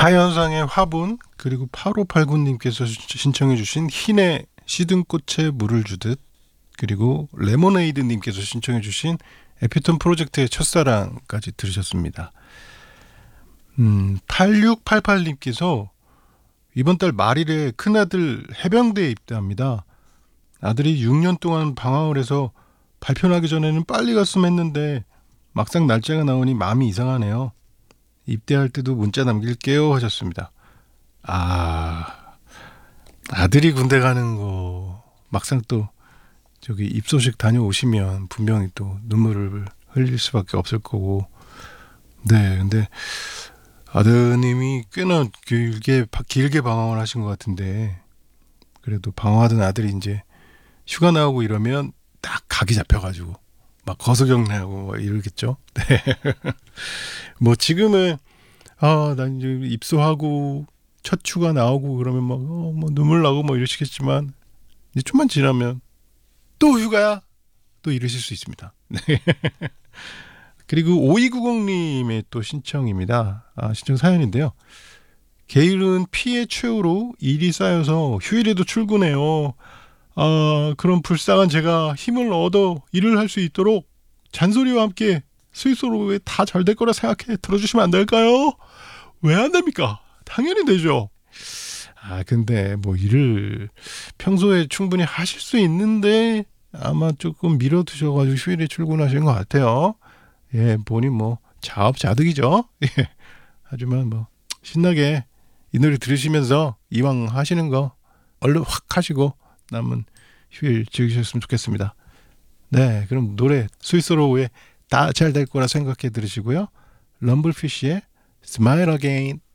하현상의 화분, 그리고 8589님께서 신청해 주신 흰의 시든꽃에 물을 주듯, 그리고 레모네이드님께서 신청해 주신 에피톤 프로젝트의 첫사랑까지 들으셨습니다. 8688님께서 이번 달 말일에 큰아들 해병대에 입대합니다. 아들이 6년 동안 방황을 해서 발표 나기 전에는 빨리 갔으면 했는데 막상 날짜가 나오니 마음이 이상하네요. 입대할 때도 문자 남길게요 하셨습니다. 아들이 군대 가는 거 막상 또 저기 입소식 다녀오시면 분명히 또 눈물을 흘릴 수밖에 없을 거고. 네, 근데 아드님이 꽤나 길게 방황을 하신 것 같은데, 그래도 방황하던 아들이 이제 휴가 나오고 이러면 딱 각이 잡혀가지고 막 거소경례하고 막 이러겠죠. 네. 뭐 지금은 난 이제 입소하고 첫 휴가 나오고 그러면 막 뭐 눈물 나고 뭐 이러시겠지만, 이제 좀만 지나면 또 휴가야 또 이러실 수 있습니다. 네. 그리고 5290님의 또 신청입니다. 신청 사연인데요. 게으른 피해 최후로 일이 쌓여서 휴일에도 출근해요. 그럼 불쌍한 제가 힘을 얻어 일을 할 수 있도록 잔소리와 함께 스위스로에 다 잘 될 거라 생각해 들어주시면 안 될까요? 왜 안 됩니까? 당연히 되죠. 근데 뭐 일을 평소에 충분히 하실 수 있는데 아마 조금 미뤄두셔가지고 휴일에 출근하신 것 같아요. 예, 보니 뭐 자업자득이죠. 예. 하지만 뭐 신나게 이 노래 들으시면서 이왕 하시는 거 얼른 확 하시고 남은 휴일 즐기셨으면 좋겠습니다. 네, 그럼 노래 스위스로우에 다 잘 될 거라 생각해 들으시고요. 럼블피쉬의 Smile Again.